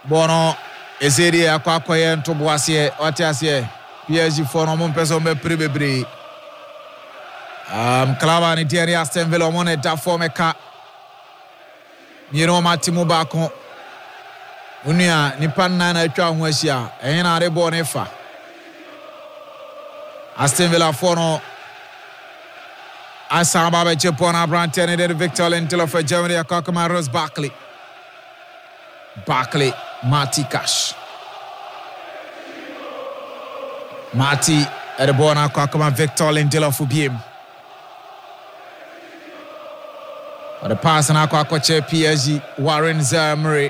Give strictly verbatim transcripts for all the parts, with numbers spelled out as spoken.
Bono Ezeri akwa akoye ntoboase watiase P S G for no mo peso me prebebre um klaba ni Thierry Aston Villa mo ne da forme ka Miro Matimu bako Unia nipa na na atwa ho ahia ehina na re ball ne fa Aston Villa for no Asaba be chepona Branten de Victor Lindelof for Germany akakama Ross Barkley Barkley Marty Cash Marty at the ball now akakama Victor Lindelof for B M but the pass na akakoche P S G Warren Zaire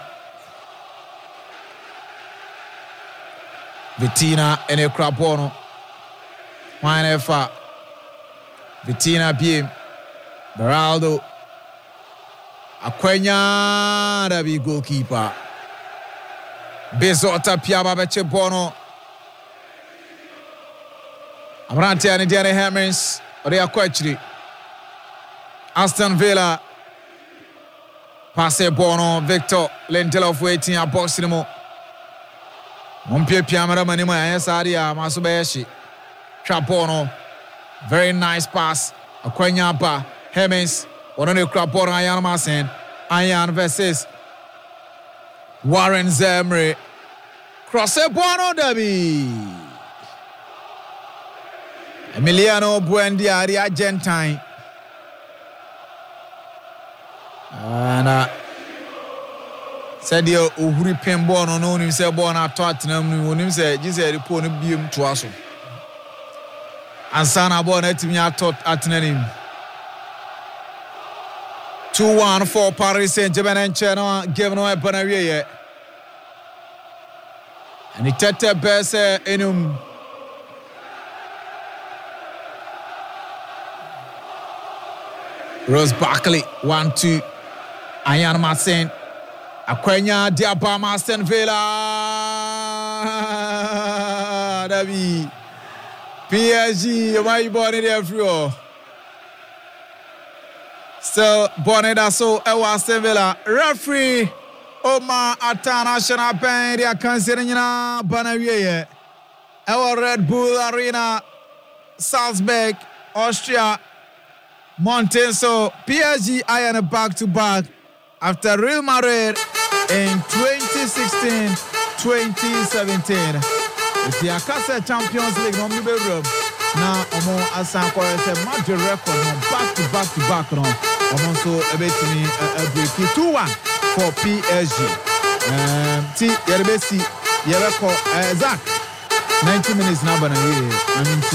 Vitina ene krabono Mane fa Vitina B M Beraldo Akwenya da bi goalkeeper Bezota Piaba beche bono Abrante and Danny Hemmings ode akwachiri Aston Villa passe bono Victor Lindelof waiting a box ni mo Mompie Piamara manimo ya sadia maso beshi Trapono very nice pass Akwenya ba Hemmings one on the crap bono Ayan Masen Ayan versus Warren Zemre cross a bono derby Emiliano Buendia the Argentine and uh said you uhuri pembo no no nim say ball na Tottenham no nim say gise report no biem to aso ansa na ball na timi atot atnanim two one for Paris Saint-Germain and China give no weapon away and it tete bese enum Ross Barkley one two Ayan Masen Akwenya Diaba Aston Villa Davi P S G my body there free so Boneda so Aston Villa referee Omar Atta National Pen dia kansere nyina banawie e Red Bull Arena Salzburg Austria Mountain so P S G iron back to back after Real Madrid in twenty sixteen twenty seventeen. If the Akasa Champions League no be room now omo asan ko say Madrid record no back to back to back no omo so ebetimi a break two one for P S G. Um T yerbesi yebeko Zach ninety minutes na bana here. I mean